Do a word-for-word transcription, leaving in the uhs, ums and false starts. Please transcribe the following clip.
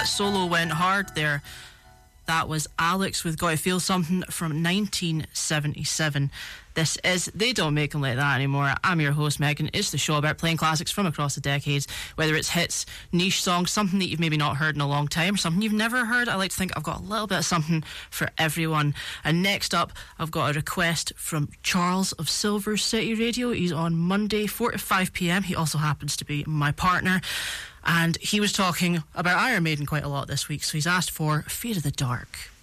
solo went hard there. That was Alex with Gotta Feel Something from nineteen seventy-seven. This is They Don't Make Them Like That Anymore. I'm your host, Megan. It's the show about playing classics from across the decades, whether it's hits, niche songs, something that you've maybe not heard in a long time, or something you've never heard. I like to think I've got a little bit of something for everyone. And next up, I've got a request from Charles of Silver City Radio. He's on Monday, four to five p.m. He also happens to be my partner. And he was talking about Iron Maiden quite a lot this week, so he's asked for Fear of the Dark.